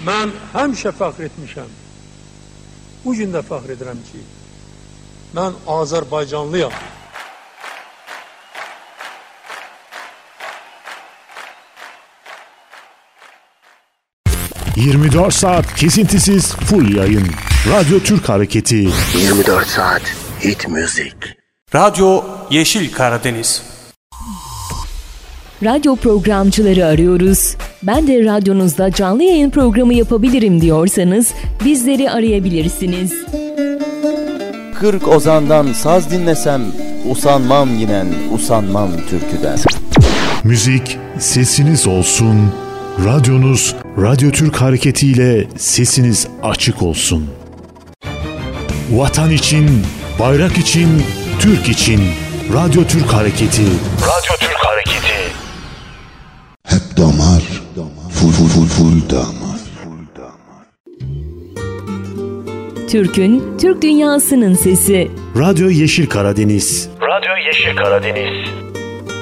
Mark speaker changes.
Speaker 1: Mən həmişə fəxr etmişəm. Bu gün də fəxr edirəm ki, mən Azərbaycanlıyam.
Speaker 2: ...24 saat kesintisiz full yayın. Radyo Türk Hareketi.
Speaker 3: 24 saat hit müzik.
Speaker 4: Radyo Yeşil Karadeniz.
Speaker 5: Radyo programcıları arıyoruz. Ben de radyonuzda canlı yayın programı yapabilirim diyorsanız bizleri arayabilirsiniz.
Speaker 6: 40 ozandan saz dinlesem usanmam yinen usanmam türküden.
Speaker 2: Müzik sesiniz olsun. Radyonuz Radyo Türk Hareketi ile sesiniz açık olsun. Vatan için, bayrak için, Türk için. Radyo Türk Hareketi. Radyo Türk Hareketi.
Speaker 7: Hep damar, full damar.
Speaker 5: Türk'ün, Türk dünyasının sesi.
Speaker 2: Radyo Yeşil Karadeniz.
Speaker 8: Radyo Yeşil Karadeniz.